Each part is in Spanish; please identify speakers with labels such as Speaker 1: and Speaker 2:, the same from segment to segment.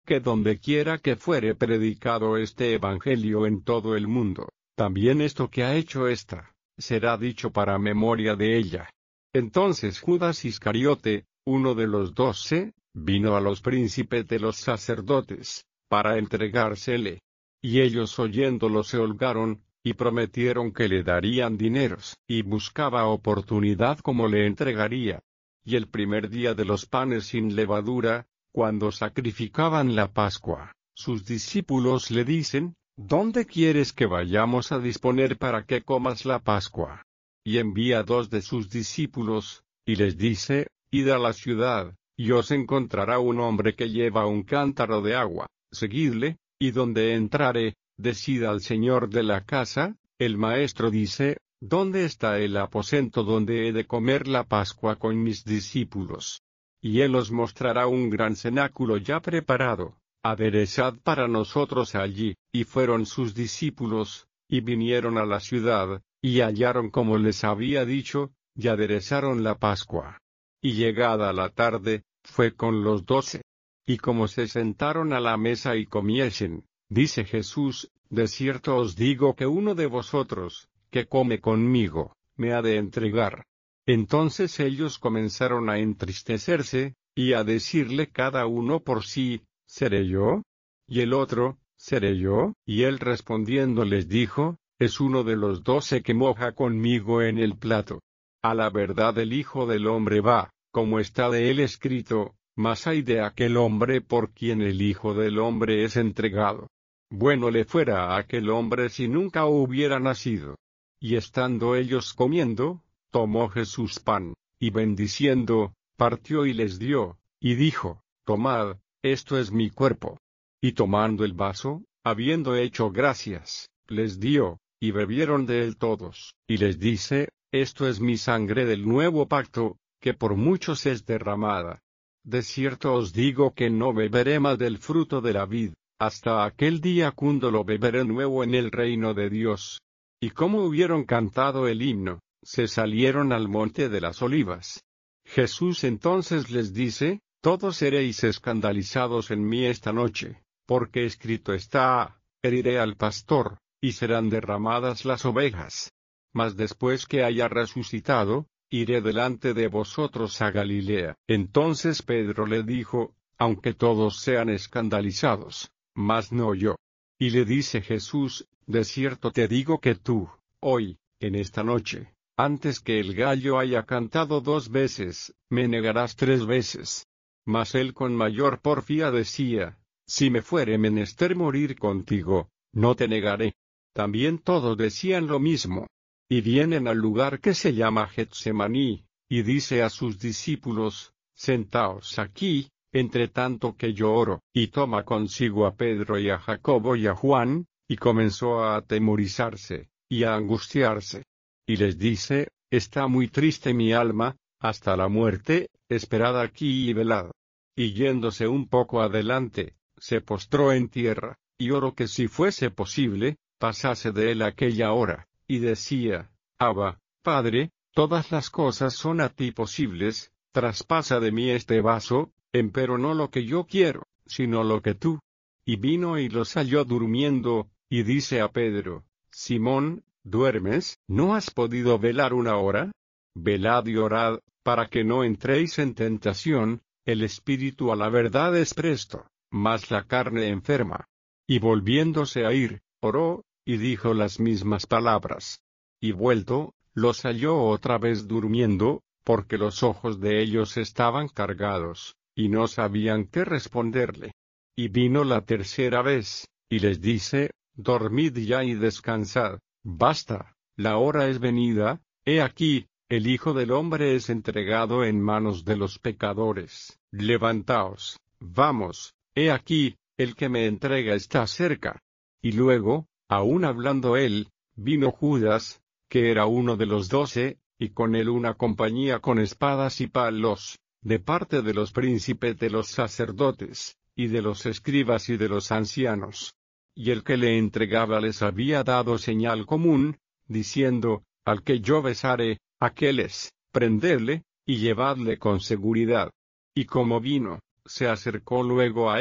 Speaker 1: que dondequiera que fuere predicado este evangelio en todo el mundo, también esto que ha hecho ésta, será dicho para memoria de ella. Entonces Judas Iscariote, uno de los 12, vino a los príncipes de los sacerdotes, para entregársele. Y ellos oyéndolo se holgaron, y prometieron que le darían dineros, y buscaba oportunidad como le entregaría. Y el primer día de los panes sin levadura, cuando sacrificaban la Pascua, sus discípulos le dicen, ¿dónde quieres que vayamos a disponer para que comas la Pascua? Y envía 2 de sus discípulos, y les dice, id a la ciudad, y os encontrará un hombre que lleva un cántaro de agua, seguidle, y donde entrare, decid al señor de la casa, el maestro dice, ¿dónde está el aposento donde he de comer la Pascua con mis discípulos? Y él os mostrará un gran cenáculo ya preparado, aderezad para nosotros allí. Y fueron sus discípulos, y vinieron a la ciudad, y hallaron como les había dicho, y aderezaron la Pascua. Y llegada la tarde, fue con los 12. Y como se sentaron a la mesa y comiesen, dice Jesús, de cierto os digo que uno de vosotros, que come conmigo, me ha de entregar. Entonces ellos comenzaron a entristecerse, y a decirle cada uno por sí, ¿seré yo? Y el otro, ¿seré yo? Y él respondiendo les dijo, es uno de los 12 que moja conmigo en el plato. A la verdad el Hijo del Hombre va, como está de él escrito, mas hay de aquel hombre por quien el Hijo del Hombre es entregado. Bueno le fuera a aquel hombre si nunca hubiera nacido. Y estando ellos comiendo, tomó Jesús pan, y bendiciendo, partió y les dio, y dijo, tomad, esto es mi cuerpo. Y tomando el vaso, habiendo hecho gracias, les dio, y bebieron de él todos. Y les dice, esto es mi sangre del nuevo pacto, que por muchos es derramada. De cierto os digo que no beberé más del fruto de la vid, hasta aquel día cuando lo beberé nuevo en el reino de Dios. Y como hubieron cantado el himno, se salieron al monte de las olivas. Jesús entonces les dice, todos seréis escandalizados en mí esta noche, porque escrito está, heriré al pastor, y serán derramadas las ovejas. Mas después que haya resucitado, iré delante de vosotros a Galilea. Entonces Pedro le dijo, aunque todos sean escandalizados, mas no yo. Y le dice Jesús, de cierto te digo que tú, hoy, en esta noche, antes que el gallo haya cantado 2 veces, me negarás 3 veces. Mas él con mayor porfía decía, si me fuere menester morir contigo, no te negaré. También todos decían lo mismo. Y vienen al lugar que se llama Getsemaní, y dice a sus discípulos, sentaos aquí, entre tanto que yo oro, y toma consigo a Pedro y a Jacobo y a Juan, y comenzó a atemorizarse, y a angustiarse. Y les dice, está muy triste mi alma, hasta la muerte, esperad aquí y velad. Y yéndose un poco adelante, se postró en tierra, y oró que si fuese posible, pasase de él aquella hora. Y decía, Abba, Padre, todas las cosas son a ti posibles, traspasa de mí este vaso, empero no lo que yo quiero, sino lo que tú. Y vino y los halló durmiendo, y dice a Pedro, Simón, ¿duermes? ¿No has podido velar 1 hora? Velad y orad, para que no entréis en tentación, el espíritu a la verdad es presto, mas la carne enferma. Y volviéndose a ir, oró, y dijo las mismas palabras. Y vuelto, los halló otra vez durmiendo, porque los ojos de ellos estaban cargados, y no sabían qué responderle. Y vino la tercera vez, y les dice, dormid ya y descansad, basta, la hora es venida, he aquí, el Hijo del Hombre es entregado en manos de los pecadores. Levantaos, vamos, he aquí, el que me entrega está cerca. Y luego, aún hablando él, vino Judas, que era uno de los 12, y con él una compañía con espadas y palos, de parte de los príncipes de los sacerdotes, y de los escribas y de los ancianos. Y el que le entregaba les había dado señal común, diciendo, al que yo besare, aquel es, prendedle, y llevadle con seguridad. Y como vino, se acercó luego a él,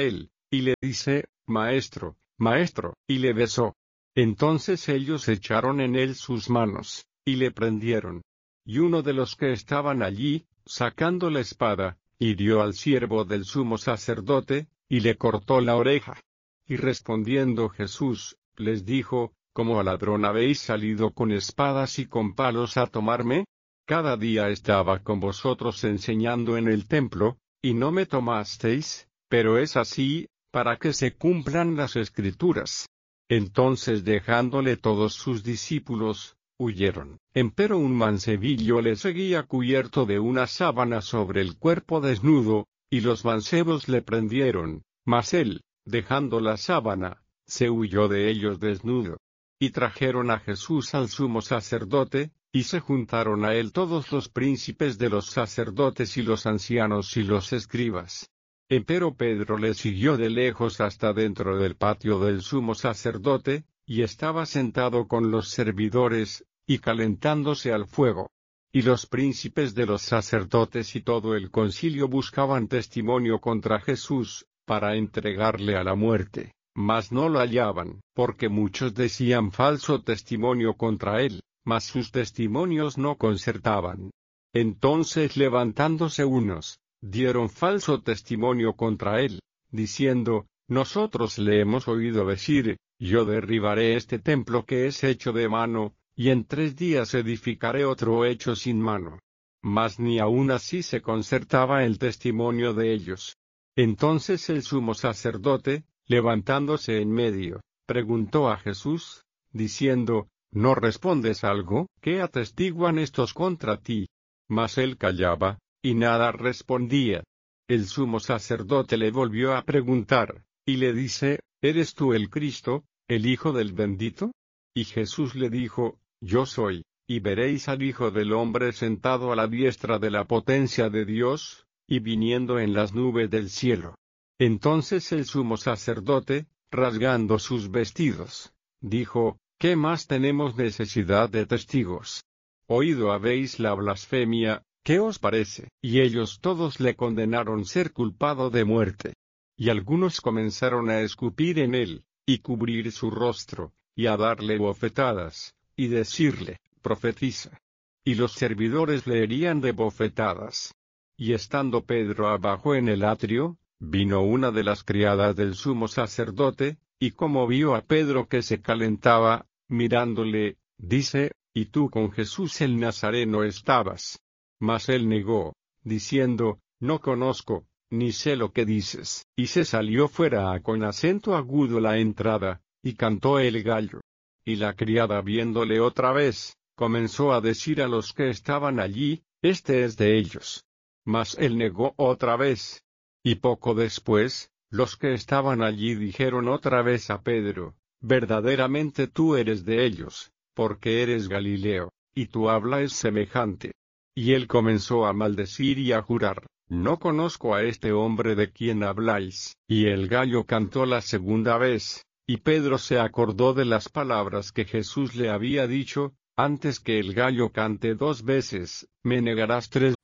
Speaker 1: y le dice, Maestro, Maestro, y le besó. Entonces ellos echaron en él sus manos, y le prendieron. Y uno de los que estaban allí, sacando la espada, hirió al siervo del sumo sacerdote, y le cortó la oreja. Y respondiendo Jesús, les dijo, ¿cómo ladrón habéis salido con espadas y con palos a tomarme? Cada día estaba con vosotros enseñando en el templo, y no me tomasteis, pero es así, para que se cumplan las Escrituras. Entonces dejándole todos sus discípulos, huyeron. Empero un mancebillo le seguía cubierto de una sábana sobre el cuerpo desnudo, y los mancebos le prendieron, mas él, dejando la sábana, se huyó de ellos desnudo. Y trajeron a Jesús al sumo sacerdote, y se juntaron a él todos los príncipes de los sacerdotes y los ancianos y los escribas. Empero Pedro le siguió de lejos hasta dentro del patio del sumo sacerdote, y estaba sentado con los servidores, y calentándose al fuego. Y los príncipes de los sacerdotes y todo el concilio buscaban testimonio contra Jesús, para entregarle a la muerte, mas no lo hallaban, porque muchos decían falso testimonio contra él, mas sus testimonios no concertaban. Entonces levantándose unos, dieron falso testimonio contra él, diciendo, nosotros le hemos oído decir, yo derribaré este templo que es hecho de mano, y en 3 días edificaré otro hecho sin mano. Mas ni aun así se concertaba el testimonio de ellos. Entonces el sumo sacerdote, levantándose en medio, preguntó a Jesús, diciendo, ¿no respondes algo? ¿Qué atestiguan estos contra ti? Mas él callaba, y nada respondía. El sumo sacerdote le volvió a preguntar, y le dice, ¿eres tú el Cristo, el Hijo del bendito? Y Jesús le dijo, yo soy, y veréis al Hijo del hombre sentado a la diestra de la potencia de Dios, y viniendo en las nubes del cielo. Entonces el sumo sacerdote, rasgando sus vestidos, dijo, ¿qué más tenemos necesidad de testigos? Oído habéis la blasfemia, ¿qué os parece? Y ellos todos le condenaron ser culpado de muerte. Y algunos comenzaron a escupir en él, y cubrir su rostro, y a darle bofetadas, y decirle, profetiza. Y los servidores le herían de bofetadas. Y estando Pedro abajo en el atrio, vino una de las criadas del sumo sacerdote, y como vio a Pedro que se calentaba, mirándole, dice, ¿y tú con Jesús el Nazareno estabas? Mas él negó, diciendo, no conozco, ni sé lo que dices. Y se salió fuera con acento agudo la entrada, y cantó el gallo. Y la criada viéndole otra vez, comenzó a decir a los que estaban allí, este es de ellos. Mas él negó otra vez. Y poco después, los que estaban allí dijeron otra vez a Pedro, verdaderamente tú eres de ellos, porque eres Galileo, y tu habla es semejante. Y él comenzó a maldecir y a jurar, no conozco a este hombre de quien habláis. Y el gallo cantó la segunda vez, y Pedro se acordó de las palabras que Jesús le había dicho, antes que el gallo cante 2 veces, me negarás 3